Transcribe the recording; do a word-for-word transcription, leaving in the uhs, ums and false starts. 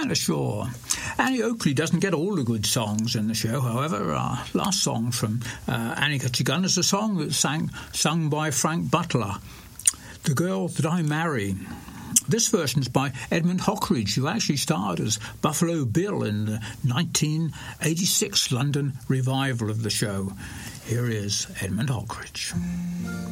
kind of sure. Annie Oakley doesn't get all the good songs in the show, however. Our last song from uh, Annie Got Your Gun is a song that's sang, sung by Frank Butler, The Girl That I Marry. This version is by Edmund Hockridge, who actually starred as Buffalo Bill in the nineteen eighty-six London revival of the show. Here is Edmund Hockridge.